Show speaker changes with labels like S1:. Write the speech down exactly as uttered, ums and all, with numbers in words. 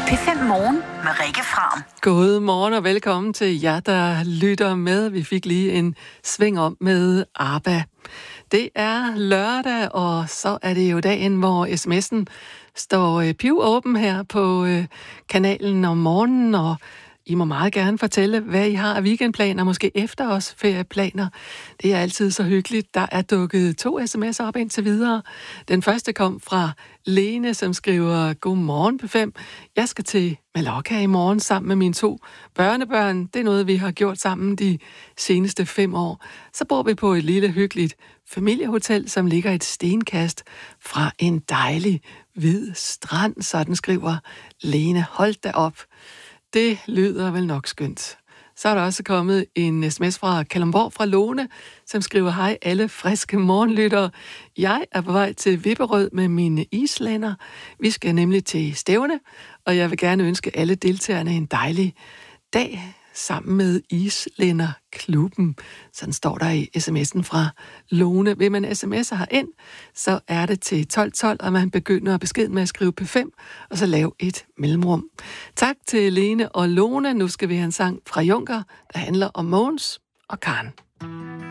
S1: P fem Morgen med Rikke Fram.
S2: God morgen og velkommen til jer, der lytter med. Vi fik lige en sving om med ABBA. Det er lørdag, og så er det jo dagen, hvor sms'en står pivåben her på kanalen om morgenen, og I må meget gerne fortælle, hvad I har af weekendplaner, måske efter os ferieplaner. Det er altid så hyggeligt. Der er dukket to sms'er op indtil videre. Den første kom fra Lene, som skriver: Godmorgen P fem. Jeg skal til Mallorca i morgen sammen med mine to børnebørn. Det er noget, vi har gjort sammen de seneste fem år. Så bor vi på et lille hyggeligt familiehotel, som ligger et stenkast fra en dejlig hvid strand. Sådan skriver Lene. Hold da op. Det lyder vel nok skønt. Så er der også kommet en sms fra Kalundborg fra Lone, som skriver: Hej alle friske morgenlyttere. Jeg er på vej til Vipperød med mine islænder. Vi skal nemlig til stævne, og jeg vil gerne ønske alle deltagerne en dejlig dag sammen med Islænderklubben. Sådan står der i sms'en fra Lone. Vil man sms'er herind, så er det til tolv tolv, og man begynder beskeden med at skrive P fem, og så lave et mellemrum. Tak til Lene og Lone. Nu skal vi have en sang fra Junker, der handler om Mogens og Karen.